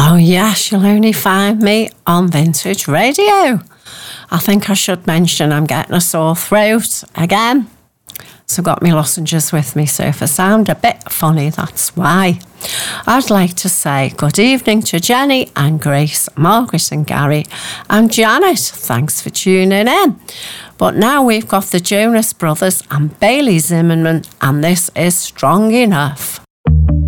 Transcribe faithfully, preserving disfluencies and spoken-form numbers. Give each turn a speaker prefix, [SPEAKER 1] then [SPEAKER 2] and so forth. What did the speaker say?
[SPEAKER 1] Oh yes, you'll only find me on Vintage Radio. I think I should mention I'm getting a sore throat again. So I've got my lozenges with me, so if I sound a bit funny, that's why. I'd like to say good evening to Jenny and Grace, Margaret and Gary, and Janet. Thanks for tuning in. But now we've got the Jonas Brothers and Bailey Zimmerman, and this is Strong Enough.